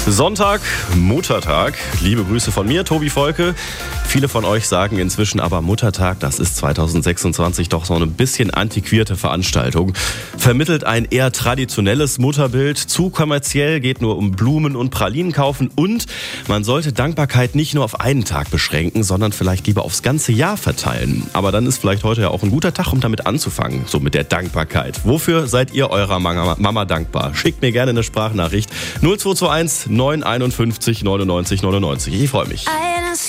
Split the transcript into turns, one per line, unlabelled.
Sonntag, Muttertag. Liebe Grüße von mir, Tobi Volke. Viele von euch sagen inzwischen aber, Muttertag, das ist 2026 doch so eine bisschen antiquierte Veranstaltung. Vermittelt ein eher traditionelles Mutterbild, zu kommerziell, geht nur um Blumen und Pralinen kaufen und man sollte Dankbarkeit nicht nur auf einen Tag beschränken, sondern vielleicht lieber aufs ganze Jahr verteilen. Aber dann ist vielleicht heute ja auch ein guter Tag, um damit anzufangen, so mit der Dankbarkeit. Wofür seid ihr eurer Mama dankbar? Schickt mir gerne eine Sprachnachricht 0221 951 99 99. Ich freue mich.